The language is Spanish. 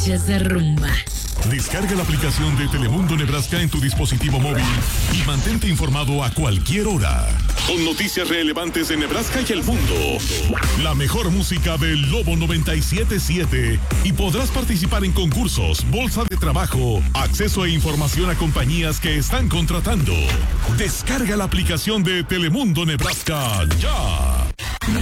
noches de rumba. Descarga la aplicación de Telemundo Nebraska en tu dispositivo móvil y mantente informado a cualquier hora. Con noticias relevantes de Nebraska y el mundo. La mejor música del Lobo 97.7. Y podrás participar en concursos, bolsa de trabajo, acceso e información a compañías que están contratando. Descarga la aplicación de Telemundo Nebraska ya.